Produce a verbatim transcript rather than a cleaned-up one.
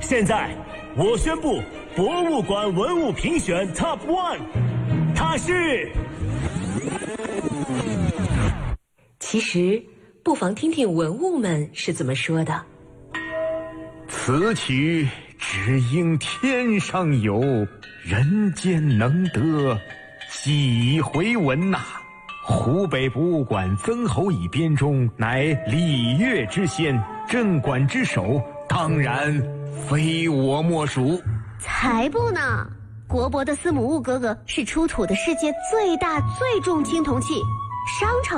现在我宣布博物馆文物评选 Top One， 它是…… 其实，不妨听听文物们是怎么说的。 此曲只应天上有，人间能得几回闻呐、啊！湖北博物馆曾侯乙编钟乃礼乐之先，镇馆之首，当然非我莫属。 才不呢！国博的司母戊哥哥是出土的世界最大最重青铜器，商朝